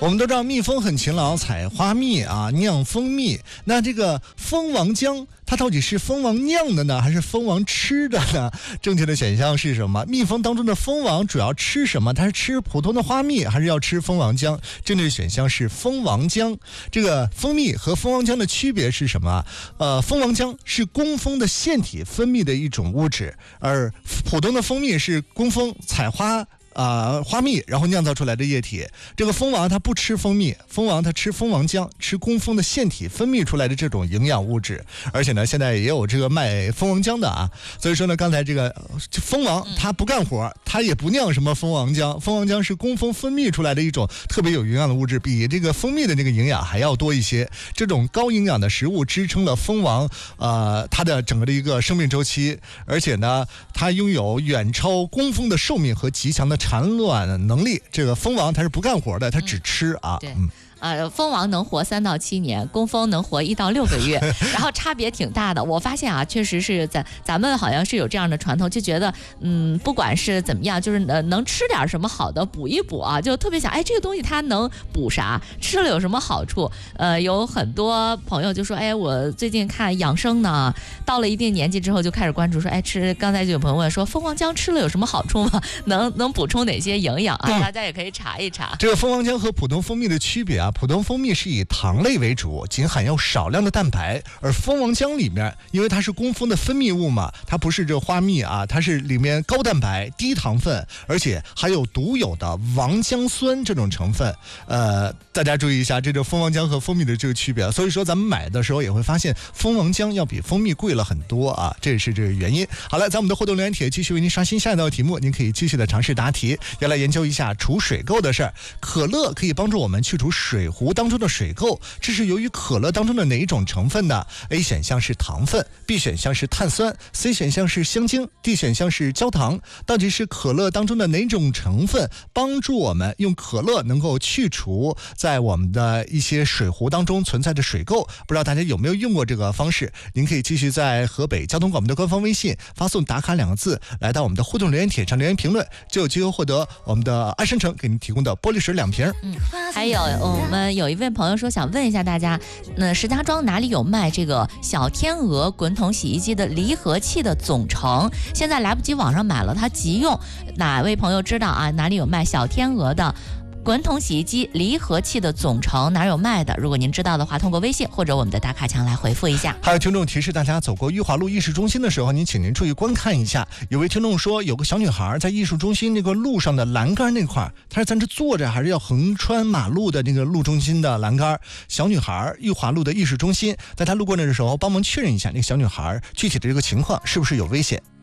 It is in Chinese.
我们都知道蜜蜂很勤劳，采花蜜啊，酿蜂蜜。那这个蜂王浆，它到底是蜂王酿的呢，还是蜂王吃的呢？正确的选项是什么？蜜蜂当中的蜂王主要吃什么？它是吃普通的花蜜，还是要吃蜂王浆？正确的选项是蜂王浆。这个蜂蜜和蜂王浆的区别是什么？蜂王浆是工蜂的腺体分泌的一种物质，而普通的蜂蜜是工蜂采花蜜然后酿造出来的液体。这个蜂王它不吃蜂蜜，蜂王它吃蜂王浆，吃工蜂的腺体分泌出来的这种营养物质。而且呢，现在也有这个卖蜂王浆的啊。所以说呢，刚才这个蜂王它不干活，它也不酿什么蜂王浆。蜂王浆是工蜂分泌出来的一种特别有营养的物质，比这个蜂蜜的这个营养还要多一些。这种高营养的食物支撑了蜂王它的整个的一个生命周期，而且呢，它拥有远超工蜂的寿命和极强的产卵能力。这个蜂王它是不干活的，它只吃啊。 对。蜂王能活3到7年，工蜂能活1到6个月，然后差别挺大的。我发现啊，确实是咱们好像是有这样的传统，就觉得不管是怎么样，就是能吃点什么好的补一补啊，就特别想这个东西它能补啥，吃了有什么好处。有很多朋友就说，我最近看养生呢，到了一定年纪之后就开始关注说，刚才就有朋友问说，蜂王浆吃了有什么好处吗？能补充哪些营养啊？大家也可以查一查。 这个蜂王浆和普通蜂蜜的区别啊，普通蜂蜜是以糖类为主，仅含有少量的蛋白，而蜂王浆里面，因为它是工蜂的分泌物嘛，它不是这花蜜啊，它是里面高蛋白、低糖分，而且还有独有的王浆酸这种成分。大家注意一下，这个蜂王浆和蜂蜜的这个区别。所以说咱们买的时候也会发现，蜂王浆要比蜂蜜贵了很多啊，这也是这个原因。好了，在我们的互动留言帖继续为您刷新下一道题目，您可以继续的尝试答题，要来研究一下除水垢的事儿。可乐可以帮助我们去除水壶当中的水垢，这是由于可乐当中的哪一种成分呢？ A 选项是糖分， B 选项是碳酸， C 选项是香精， D 选项是焦糖。到底是可乐当中的哪种成分帮助我们用可乐能够去除在我们的一些水壶当中存在的水垢？不知道大家有没有用过这个方式？您可以继续在河北交通广播的官方微信发送打卡2个字来到我们的互动留言帖上留言评论，就有机会获得我们的爱生城给您提供的玻璃水2瓶。 还有我们有一位朋友说想问一下大家，石家庄哪里有卖这个小天鹅滚筒洗衣机的离合器的总成？现在来不及网上买了，它急用。哪位朋友知道啊？哪里有卖小天鹅的滚筒洗衣机离合器的总成，哪有卖的？如果您知道的话，通过微信或者我们的打卡墙来回复一下。 还有听众提示大家，走过裕华路艺术中心的时候，请您注意观看一下。有位听众说，有个小女孩在艺术中心那个路上的栏杆那块，她是在这坐着还是要横穿马路的那个路中心的栏杆？小女孩，裕华路的艺术中心，在她路过那的时候，帮忙确认一下那个小女孩具体的这个情况是不是有危险。